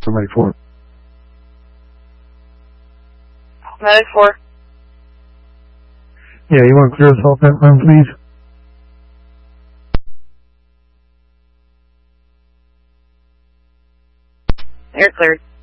Medic 4. Medic 4. Yeah, you want to clear us off that line, please? You're cleared.